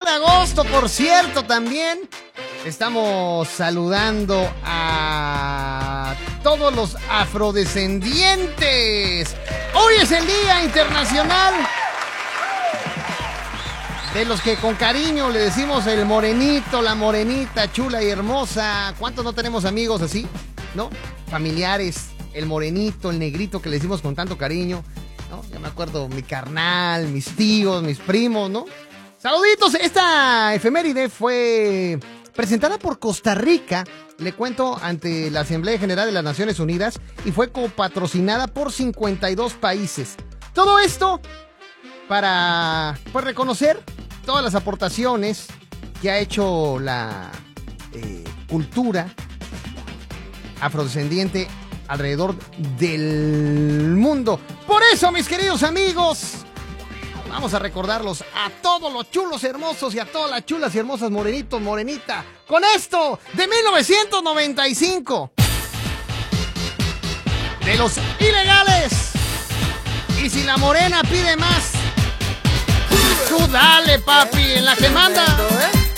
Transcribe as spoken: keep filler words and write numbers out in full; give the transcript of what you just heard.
de agosto, por cierto, también estamos saludando a todos los afrodescendientes. Hoy es el Día Internacional de los que con cariño le decimos el morenito, la morenita, chula y hermosa. ¿Cuántos no tenemos amigos así? ¿No? Familiares, el morenito, el negrito que le decimos con tanto cariño, ¿no? Ya me acuerdo, mi carnal, mis tíos, mis primos, ¿no? Saluditos, esta efeméride fue presentada por Costa Rica, le cuento, ante la Asamblea General de las Naciones Unidas, y fue copatrocinada por cincuenta y dos países. Todo esto para, pues, reconocer todas las aportaciones que ha hecho la eh, cultura afrodescendiente alrededor del mundo. Por eso, mis queridos amigos, vamos a recordarlos a todos los chulos hermosos y a todas las chulas y hermosas morenitos, morenita, con esto de mil novecientos noventa y cinco, de Los Ilegales. Y si la morena pide más, tú dale, papi, en la que manda.